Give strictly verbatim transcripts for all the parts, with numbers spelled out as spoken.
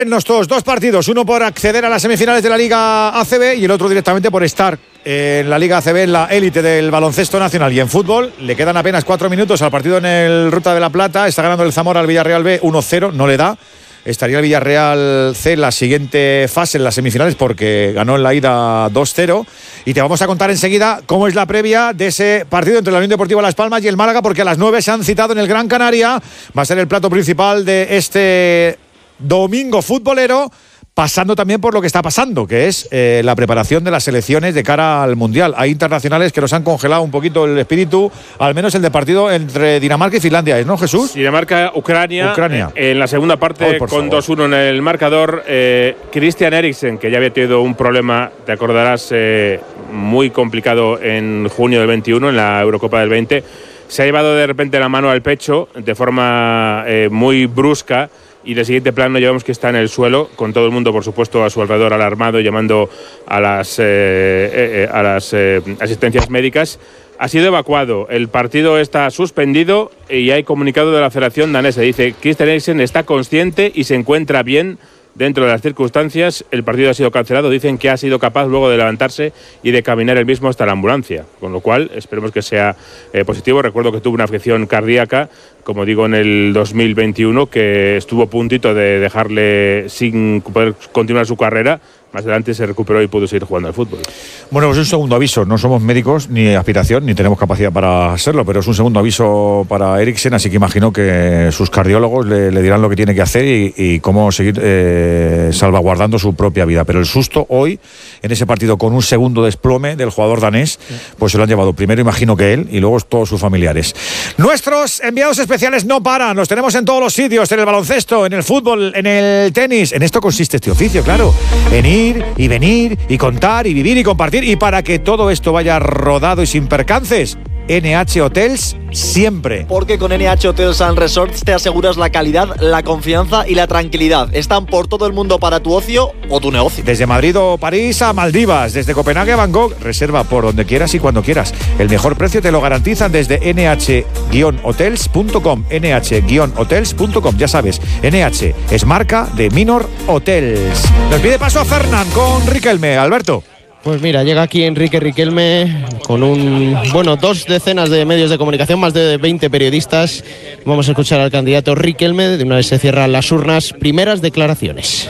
Nuestros dos partidos, uno por acceder a las semifinales de la Liga A C B y el otro directamente por estar en la Liga A C B, en la élite del baloncesto nacional. Y en fútbol le quedan apenas cuatro minutos al partido en el Ruta de la Plata. Está ganando el Zamora al Villarreal B uno cero, no le da. Estaría el Villarreal C en la siguiente fase, en las semifinales, porque ganó en la ida dos cero. Y te vamos a contar enseguida cómo es la previa de ese partido entre la Unión Deportiva Las Palmas y el Málaga, porque a las nueve se han citado en el Gran Canaria. Va a ser el plato principal de este domingo futbolero, pasando también por lo que está pasando, que es eh, la preparación de las selecciones de cara al Mundial. Hay internacionales que nos han congelado un poquito el espíritu, al menos el de partido entre Dinamarca y Finlandia, ¿no, Jesús? Dinamarca, Ucrania, Ucrania. Eh, en la segunda parte, oh, con dos uno en el marcador. eh, Christian Eriksen, que ya había tenido un problema, te acordarás, eh, muy complicado en junio del veintiuno, en la Eurocopa del veinte, se ha llevado de repente la mano al pecho de forma eh, muy brusca. Y en el siguiente plano llevamos que está en el suelo, con todo el mundo, por supuesto, a su alrededor alarmado, llamando a las, eh, eh, a las eh, asistencias médicas. Ha sido evacuado, el partido está suspendido y hay comunicado de la Federación Danesa. Dice, Christian Eriksen está consciente y se encuentra bien dentro de las circunstancias. El partido ha sido cancelado. Dicen que ha sido capaz luego de levantarse y de caminar él mismo hasta la ambulancia, con lo cual esperemos que sea eh, positivo. Recuerdo que tuvo una afección cardíaca, como digo, en el dos mil veintiuno, que estuvo a puntito de dejarle sin poder continuar su carrera. Más adelante se recuperó y pudo seguir jugando al fútbol. Bueno, pues un segundo aviso. No somos médicos, ni aspiración, ni tenemos capacidad para serlo, pero es un segundo aviso para Eriksen, así que imagino que sus cardiólogos le, le dirán lo que tiene que hacer y, y cómo seguir eh, salvaguardando su propia vida. Pero el susto hoy, en ese partido con un segundo desplome del jugador danés, pues se lo han llevado primero, imagino que él, y luego todos sus familiares. Nuestros enviados especiales no paran, los tenemos en todos los sitios, en el baloncesto, en el fútbol, en el tenis. En esto consiste este oficio, claro, en ir y venir y contar y vivir y compartir, y para que todo esto vaya rodado y sin percances, N H Hotels siempre. Porque con N H Hotels and Resorts te aseguras la calidad, la confianza y la tranquilidad. Están por todo el mundo para tu ocio o tu negocio. Desde Madrid o París a Maldivas, desde Copenhague a Bangkok, reserva por donde quieras y cuando quieras. El mejor precio te lo garantizan desde ene hache guion hotels punto com. ene hache guion hotels punto com, ya sabes, N H es marca de Minor Hotels. Nos pide paso a Fernán con Riquelme. Alberto. Pues mira, llega aquí Enrique Riquelme con un, bueno, dos decenas de medios de comunicación, más de veinte periodistas. Vamos a escuchar al candidato Riquelme, de una vez se cierran las urnas, primeras declaraciones.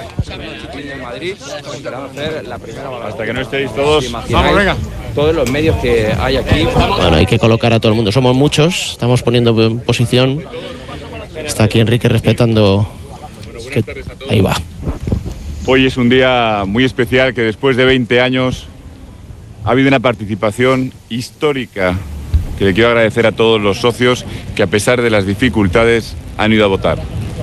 Hasta que no estéis todos, vamos, venga. Todos los medios que hay aquí. Bueno, hay que colocar a todo el mundo, somos muchos, estamos poniendo en posición. Está aquí Enrique respetando. Que... Ahí va. Hoy es un día muy especial, que después de veinte años ha habido una participación histórica que le quiero agradecer a todos los socios que, a pesar de las dificultades, han ido a votar.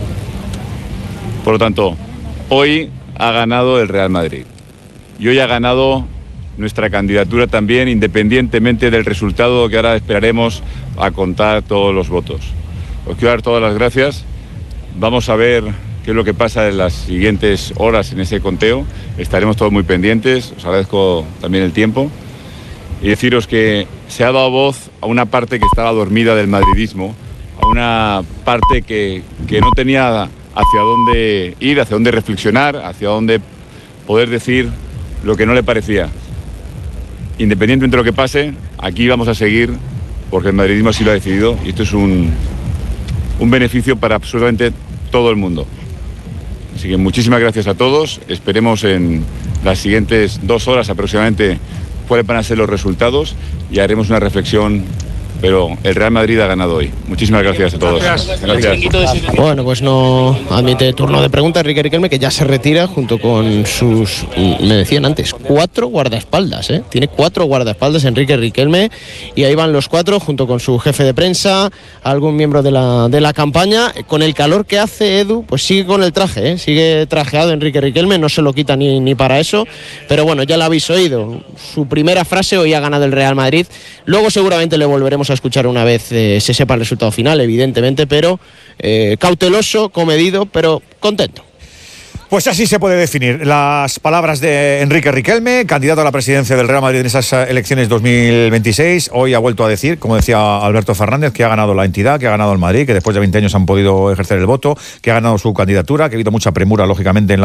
Por lo tanto, hoy ha ganado el Real Madrid y hoy ha ganado nuestra candidatura también, independientemente del resultado que ahora esperaremos a contar todos los votos. Os quiero dar todas las gracias. Vamos a ver qué es lo que pasa en las siguientes horas en ese conteo. Estaremos todos muy pendientes, os agradezco también el tiempo. Y deciros que se ha dado voz a una parte que estaba dormida del madridismo, a una parte que, que no tenía hacia dónde ir, hacia dónde reflexionar, hacia dónde poder decir lo que no le parecía. Independientemente de lo que pase, aquí vamos a seguir, porque el madridismo así lo ha decidido, y esto es un, un beneficio para absolutamente todo el mundo. Así que muchísimas gracias a todos. Esperemos en las siguientes dos horas aproximadamente cuáles van a ser los resultados y haremos una reflexión. Pero el Real Madrid ha ganado hoy. Muchísimas gracias a todos. Gracias. Gracias. Bueno, pues no admite turno de preguntas Enrique Riquelme, que ya se retira junto con sus, me decían antes, cuatro guardaespaldas, ¿eh? Tiene cuatro guardaespaldas Enrique Riquelme, y ahí van los cuatro junto con su jefe de prensa, algún miembro de la, de la campaña. Con el calor que hace, Edu, pues sigue con el traje, ¿eh? Sigue trajeado Enrique Riquelme, no se lo quita ni, ni para eso. Pero bueno, ya lo habéis oído. Su primera frase: hoy ha ganado el Real Madrid. Luego seguramente le volveremos a escuchar una vez eh, se sepa el resultado final, evidentemente, pero eh, cauteloso, comedido, pero contento. Pues así se puede definir las palabras de Enrique Riquelme, candidato a la presidencia del Real Madrid en esas elecciones dos mil veintiséis. Hoy ha vuelto a decir, como decía Alberto Fernández, que ha ganado la entidad, que ha ganado el Madrid, que después de veinte años han podido ejercer el voto, que ha ganado su candidatura, que ha habido mucha premura, lógicamente, en la